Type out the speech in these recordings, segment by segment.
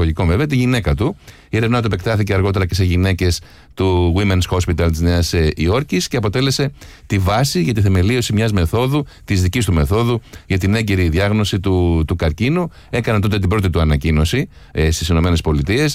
παναπαραγωγικών βέβαια, τη γυναίκα του. Η έρευνά του επεκτάθηκε αργότερα και σε γυναίκες του Women's Hospital της Νέας Υόρκης και αποτέλεσε τη βάση για τη θεμελίωση μιας μεθόδου, της δικής του μεθόδου, για την έγκαιρη διάγνωση του καρκίνου. Έκανε τότε την πρώτη του ανακοίνωση στις ΗΠΑ.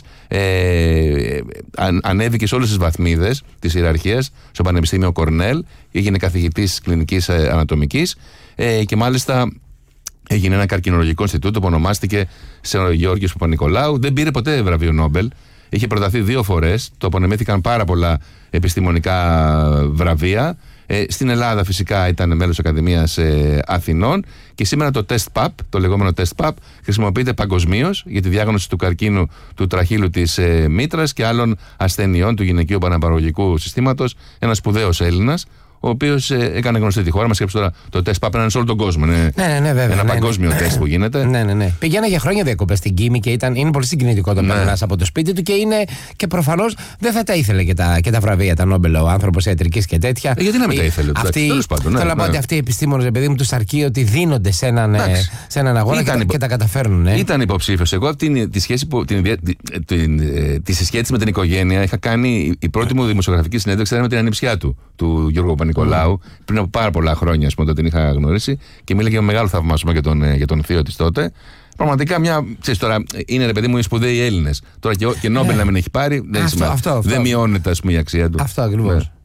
Ανέβηκε σε όλες τις βαθμίδες της ιεραρχίας, στο Πανεπιστήμιο Κορνέλ, έγινε καθηγητής κλινικής ανατομικής και μάλιστα έγινε ένα καρκινολογικό Ινστιτούτο που ονομάστηκε σε Γεώργιος Παπα-Νικολάου. Δεν πήρε ποτέ βραβείο Νόμπελ. Είχε προταθεί 2 φορές. Το απονεμήθηκαν πάρα πολλά επιστημονικά βραβεία. Στην Ελλάδα φυσικά ήταν μέλος της Ακαδημίας Αθηνών και σήμερα το τεστ PAP, το λεγόμενο τεστ PAP, χρησιμοποιείται παγκοσμίως για τη διάγνωση του καρκίνου του τραχύλου της μήτρας και άλλων ασθενειών του γυναικείου παναπαραγωγικού συστήματος. Ένας σπουδαίος Έλληνας, ο οποίος έκανε γνωστή τη χώρα μας. Σκέψτε τώρα, το τεστ PAP είναι σε όλο τον κόσμο. Είναι ένα παγκόσμιο τεστ που γίνεται. Ναι. Πήγαινα για χρόνια διακοπές στην Κίμη και είναι πολύ συγκινητικό όταν περνάς από το σπίτι του και προφανώς δεν θα τα ήθελε και τα βραβεία, τα Νόμπελ, ο άνθρωπος ιατρικής και τέτοια. Γιατί να μην τα ήθελε, τέλος πάντων. Θέλω να πω ότι αυτοί οι επιστήμονες, επειδή μου τους αρκεί ότι δίνονται σε έναν αγώνα και τα καταφέρνουν. Ήταν υποψήφιος. Εγώ τη συσχέτιση με την οικογένεια είχα κάνει η πρώτη μου δημοσιογραφική συνέντευξη ήταν με την ανιψιά του Γιώργου Παπα-Νικολάου, πριν από πάρα πολλά χρόνια, όταν την είχα γνωρίσει και μίλαγε με μεγάλο θαυμασμό για τον θείο της τότε. Πραγματικά ξέρεις τώρα, είναι ρε παιδί μου οι σπουδαίοι Έλληνες. Τώρα και Νόμπελ να μην έχει πάρει, δεν μειώνεται η αξία του. Αυτό ακριβώς.